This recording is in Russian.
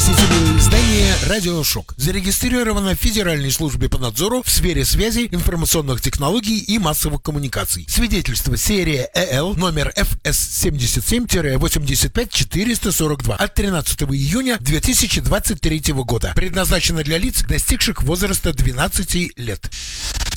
Сетевое издание «Радиошок» зарегистрировано в Федеральной службе по надзору в сфере связи, информационных технологий и массовых коммуникаций. Свидетельство серия ЭЛ номер ФС-77-85442 от 13 июня 2023 года. Предназначено для лиц, достигших возраста 12 лет.